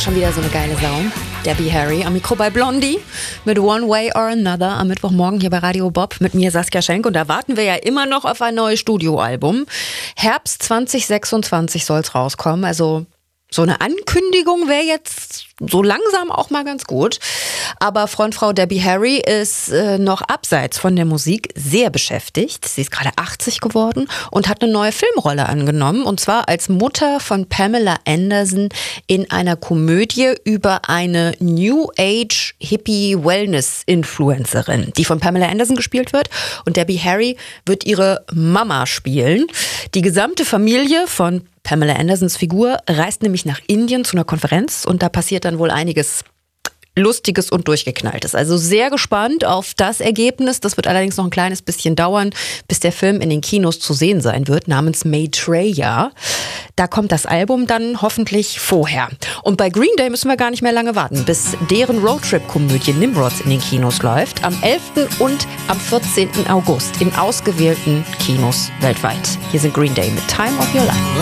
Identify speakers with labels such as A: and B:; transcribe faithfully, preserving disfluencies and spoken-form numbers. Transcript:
A: schon wieder so eine geile Sau. Debbie Harry am Mikro bei Blondie mit One Way or Another am Mittwochmorgen hier bei Radio Bob mit mir Saskia Schenk. Und da warten wir ja immer noch auf ein neues Studioalbum. Herbst zwanzig sechsundzwanzig soll es rauskommen. Also so eine Ankündigung wäre jetzt so langsam auch mal ganz gut. Aber Frontfrau Debbie Harry ist äh, noch abseits von der Musik sehr beschäftigt. Sie ist gerade achtzig geworden und hat eine neue Filmrolle angenommen. Und zwar als Mutter von Pamela Anderson in einer Komödie über eine New Age Hippie Wellness Influencerin, die von Pamela Anderson gespielt wird. Und Debbie Harry wird ihre Mama spielen. Die gesamte Familie von Pamela Andersons Figur reist nämlich nach Indien zu einer Konferenz und da passiert dann wohl einiges Lustiges und Durchgeknalltes. Also sehr gespannt auf das Ergebnis. Das wird allerdings noch ein kleines bisschen dauern, bis der Film in den Kinos zu sehen sein wird, namens Maitreya. Da kommt das Album dann hoffentlich vorher. Und bei Green Day müssen wir gar nicht mehr lange warten, bis deren Roadtrip-Komödie Nimrods in den Kinos läuft. Am elften und am vierzehnten August in ausgewählten Kinos weltweit. Hier sind Green Day mit Time of Your Life.